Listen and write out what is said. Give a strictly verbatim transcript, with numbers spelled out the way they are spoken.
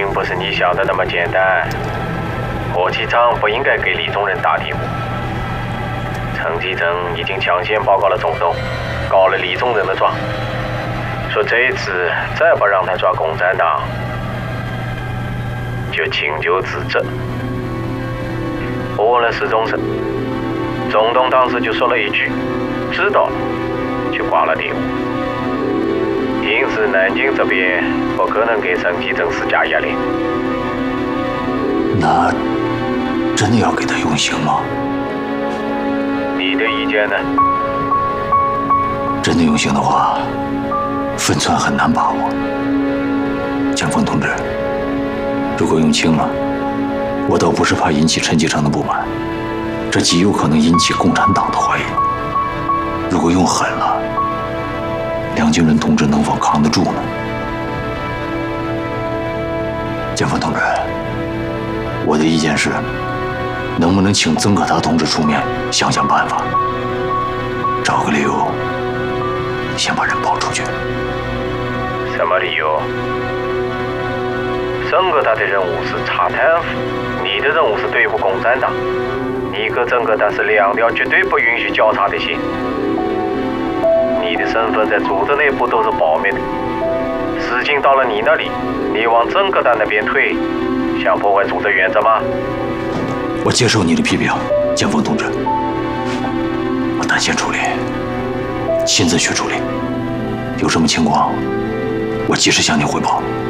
情不是你想的那么简单。霍启章不应该给李宗仁打地铺。陈其诚已经抢先报告了总统，告了李宗仁的状，说这一次再不让他抓共产党，就请求自责。我问了施中生，总统当时就说了一句：“知道了”，就挂了电话。因此，南京这边不可能给陈其诚施加压力。 那真的要给他用刑吗？ 你的意见呢？ 真的用刑的话，分寸很难把握。江峰同志，如果用轻了，我倒不是怕引起陈其诚的不满，这极有可能引起共产党的怀疑。如果用狠了，梁金仁同志能否扛得住呢？江峰同志，我的意见是，能不能请曾可达同志出面想想办法，找个理由，先把人保出去。 什么理由？曾可达的任务是查贪腐，你的任务是对付共产党。你和曾可达是两条绝对不允许交叉的线。你的身份在组织内部都是保密的，事情到了你那里，你往曾可达那边推，想破坏组织原则吗？ 我接受你的批评，江峰同志，我单线处理，亲自去处理，有什么情况，我及时向您汇报。